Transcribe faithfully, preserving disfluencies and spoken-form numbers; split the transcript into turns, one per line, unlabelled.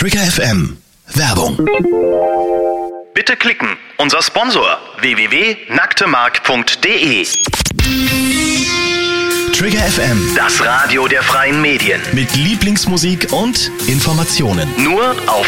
Trigger F M. Werbung.
Bitte klicken. Unser Sponsor w w w punkt nacktemark punkt de.
Trigger F M.
Das Radio der freien Medien.
Mit Lieblingsmusik und Informationen.
Nur auf